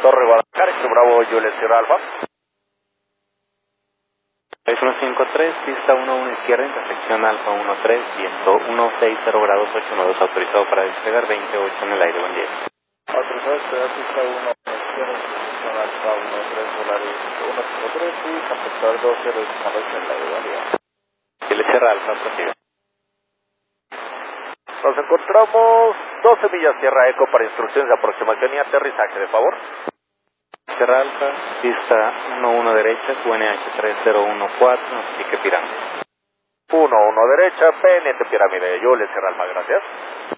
Torre Guadalajara, X Bravo, Juliet Sierra Alfa. 6153, pista 11 izquierda, intersección Alfa 13, viento 160 grados 8 nodos, autorizado para despegar, 28 en el aire, buen día. Autorizado despegar, pista 1 izquierda, intersección Alfa 13, Volaris 153 y captor 12, reduciendo en el aire, buen día. Juliet Sierra Alfa, prosigue. Nos encontramos 12 millas Sierra Eco para instrucciones de aproximación y aterrizaje, de favor. Sierra Alfa, pista 11 derecha, QNH 3014, notifique pirámide. 11 derecha, pendiente pirámide, Juliet Sierra Alfa, gracias.